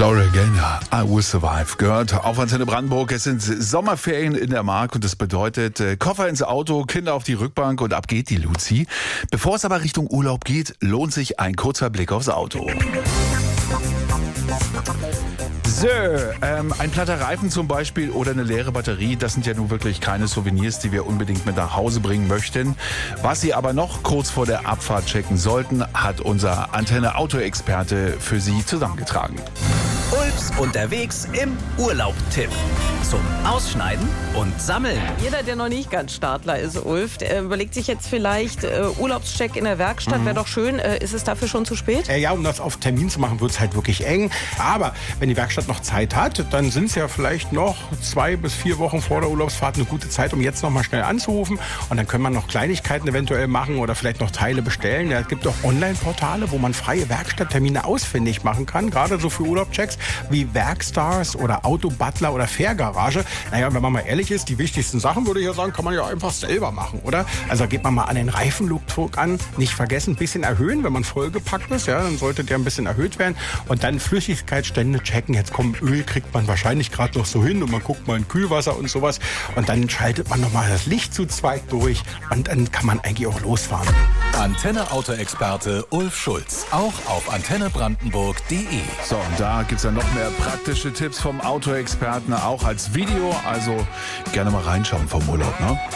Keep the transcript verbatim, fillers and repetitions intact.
Gloria Gaynor, I Will Survive, gehört auf Antenne Brandenburg. Es sind Sommerferien in der Mark und das bedeutet äh, Koffer ins Auto, Kinder auf die Rückbank und ab geht die Luzi. Bevor es aber Richtung Urlaub geht, lohnt sich ein kurzer Blick aufs Auto. So, ähm, ein platter Reifen zum Beispiel oder eine leere Batterie, das sind ja nun wirklich keine Souvenirs, die wir unbedingt mit nach Hause bringen möchten. Was Sie aber noch kurz vor der Abfahrt checken sollten, hat unser Antenne-Auto-Experte für Sie zusammengetragen. Ulfs unterwegs im Urlaub-Tipp. Zum Ausschneiden und Sammeln. Jeder, der noch nicht ganz Startler ist, Ulf, der überlegt sich jetzt vielleicht, äh, Urlaubscheck in der Werkstatt, mhm. wäre doch schön. Äh, ist es dafür schon zu spät? Äh, ja, um das auf Termin zu machen, wird es halt wirklich eng. Aber wenn die Werkstatt noch Zeit hat, dann sind es ja vielleicht noch zwei bis vier Wochen vor der Urlaubsfahrt eine gute Zeit, um jetzt noch mal schnell anzurufen. Und dann können wir noch Kleinigkeiten eventuell machen oder vielleicht noch Teile bestellen. Ja, es gibt auch Online-Portale, wo man freie Werkstatttermine ausfindig machen kann, gerade so für Urlaubchecks wie Werkstars oder Autobutler oder Fairgarage. Naja, wenn man mal ehrlich ist, die wichtigsten Sachen, würde ich ja sagen, kann man ja einfach selber machen, oder? Also geht man mal an den Reifendruck an, nicht vergessen, ein bisschen erhöhen, wenn man vollgepackt ist, ja, dann sollte der ein bisschen erhöht werden und dann Flüssigkeitsstände checken. Jetzt kommt Öl, kriegt man wahrscheinlich gerade noch so hin und man guckt mal in Kühlwasser und sowas und dann schaltet man nochmal das Licht zu zweit durch und dann kann man eigentlich auch losfahren. Antenne-Auto-Experte Ulf Schulz, auch auf antenne brandenburg punkt de. So, und da gibt's dann noch mehr praktische Tipps vom Autoexperten, auch als Video. Also gerne mal reinschauen vom Urlaub, ne?